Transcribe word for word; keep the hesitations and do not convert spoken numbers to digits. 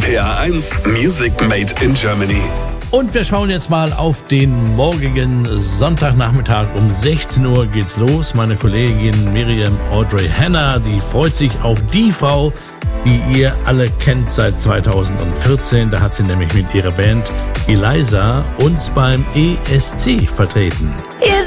H R eins Music Made in Germany. Und wir schauen jetzt mal auf den morgigen Sonntagnachmittag. Um sechzehn Uhr geht's los. Meine Kollegin Miriam Audrey Hanna, die freut sich auf die Frau, die ihr alle kennt seit zweitausendvierzehn. Da hat sie nämlich mit ihrer Band Eliza uns beim E S C vertreten. Ihr